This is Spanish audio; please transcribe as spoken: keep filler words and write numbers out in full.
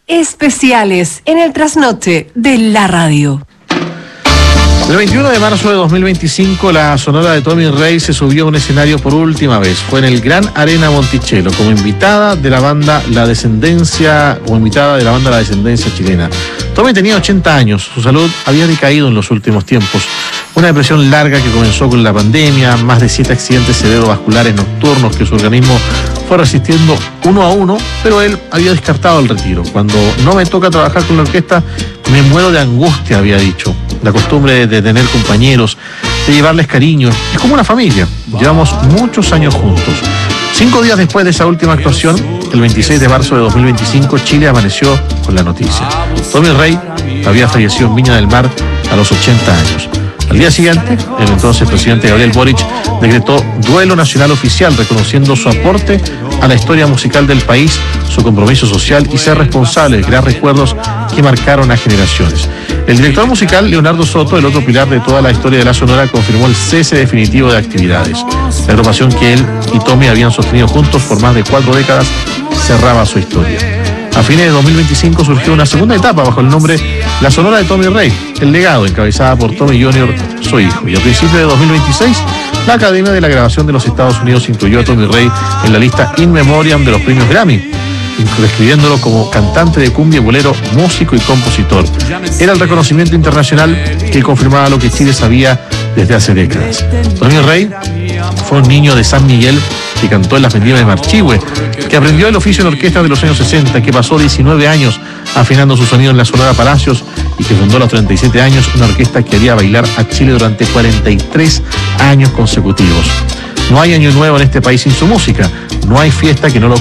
Especiales en el trasnoche de la radio. El veintiuno de marzo de dos mil veinticinco, la Sonora de Tommy Rey se subió a un escenario por última vez. Fue en el Gran Arena Monticello, como invitada de la banda La Descendencia, como invitada de la banda La Descendencia chilena. Tommy tenía ochenta años, su salud había decaído en los últimos tiempos. Una depresión larga que comenzó con la pandemia, más de siete accidentes cerebrovasculares nocturnos que su organismo fue resistiendo uno a uno, pero él había descartado el retiro. Cuando no me toca trabajar con la orquesta, me muero de angustia, había dicho. La costumbre de tener compañeros, de llevarles cariño, es como una familia. Llevamos muchos años juntos. Cinco días después de esa última actuación, el veintiséis de marzo de dos mil veinticinco, Chile amaneció con la noticia. Tommy Rey había fallecido en Viña del Mar a los ochenta años. Al día siguiente, el entonces presidente Gabriel Boric decretó duelo nacional oficial, reconociendo su aporte a la historia musical del país, su compromiso social y ser responsable de crear recuerdos que marcaron a generaciones. El director musical, Leonardo Soto, el otro pilar de toda la historia de la Sonora, confirmó el cese definitivo de actividades. La agrupación que él y Tommy habían sostenido juntos por más de cuatro décadas cerraba su historia. A fines de dos mil veinticinco surgió una segunda etapa bajo el nombre La Sonora de Tommy Rey, El Legado, encabezada por Tommy junior, su hijo. Y a principios de dos mil veintiséis, la Academia de la Grabación de los Estados Unidos incluyó a Tommy Rey en la lista In Memoriam de los premios Grammy, describiéndolo como cantante de cumbia y bolero, músico y compositor. Era el reconocimiento internacional que confirmaba lo que Chile sabía desde hace décadas. Tommy Rey fue un niño de San Miguel que cantó en las vendimias de Marchihue, que aprendió el oficio en orquesta de los años sesenta, que pasó diecinueve años afinando su sonido en la Sonora Palacios y que fundó a los treinta y siete años una orquesta que haría bailar a Chile durante cuarenta y tres años consecutivos. No hay año nuevo en este país sin su música, no hay fiesta que no lo